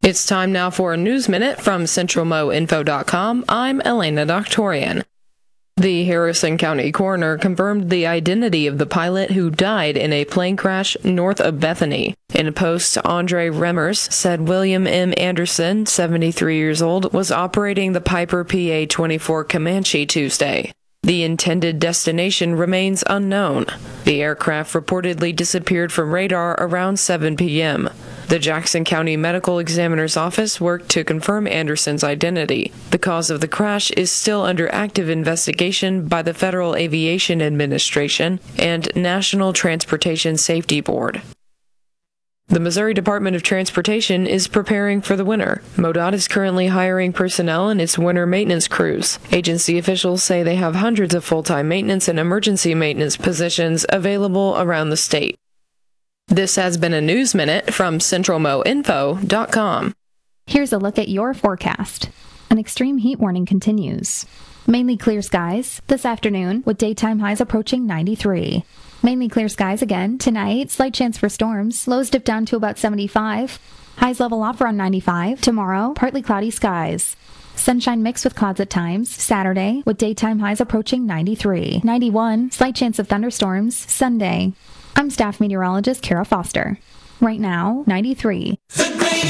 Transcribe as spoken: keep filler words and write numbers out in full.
It's time now for a News Minute from Central Mo Info dot com. I'm Elena Doctorian. The Harrison County coroner confirmed the identity of the pilot who died in a plane crash north of Bethany. In a post, Andre Remmers said William M. Anderson, seventy-three years old, was operating the Piper P A twenty-four Comanche Tuesday. The intended destination remains unknown. The aircraft reportedly disappeared from radar around seven p.m. The Jackson County Medical Examiner's Office worked to confirm Anderson's identity. The cause of the crash is still under active investigation by the Federal Aviation Administration and National Transportation Safety Board. The Missouri Department of Transportation is preparing for the winter. MoDOT is currently hiring personnel in its winter maintenance crews. Agency officials say they have hundreds of full-time maintenance and emergency maintenance positions available around the state. This has been a News Minute from Central Mo Info dot com. Here's a look at your forecast. An extreme heat warning continues. Mainly clear skies this afternoon with daytime highs approaching ninety-three. Mainly clear skies again tonight. Slight chance for storms. Lows dip down to about seventy-five. Highs level off around ninety-five. Tomorrow, partly cloudy skies. Sunshine mixed with clouds at times. Saturday with daytime highs approaching ninety-three. ninety-one. Slight chance of thunderstorms. Sunday. I'm staff meteorologist Kara Foster. Right now, ninety-three.